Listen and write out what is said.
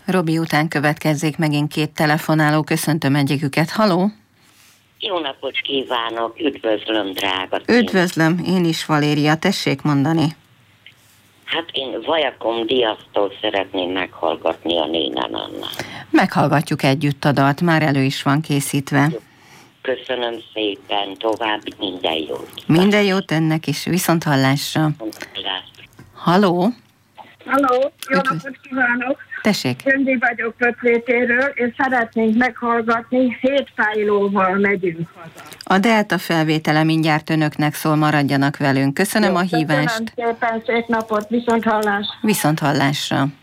Robi után következzék megint 2 telefonáló, köszöntöm egyiküket. Haló? Jó napot kívánok, üdvözlöm, drága. Üdvözlöm, én is Valéria, tessék mondani. Hát én Vajakom Diasztól szeretném meghallgatni a Nénen Annát. Meghallgatjuk együtt a dalt, már elő is van készítve. Köszönöm szépen, további minden jót. Minden jót önnek is, viszonthallásra. Haló? Halló, jó napot kívánok! Tessék. Gyöngyi vagyok Pötrétéről, és szeretnénk meghallgatni, 7 fájlóval megyünk haza. A Delta felvétele mindjárt önöknek szól, maradjanak velünk. Köszönöm a hívást. Köszönöm szépen, szép napot, viszonthallás! Viszonthallásra.